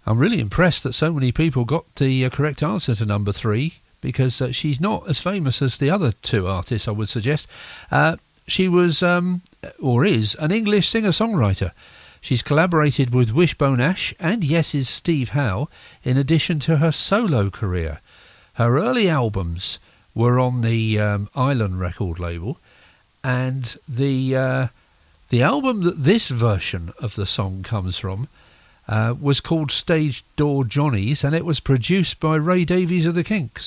I'm really impressed that so many people got the correct answer to number 3, because she's not as famous as the other 2 artists, I would suggest. She was, or is, an English singer-songwriter. She's collaborated with Wishbone Ash and Yes's Steve Howe, in addition to her solo career. Her early albums were on the Island record label, and the album that this version of the song comes from was called Stage Door Johnnies, and it was produced by Ray Davies of the Kinks.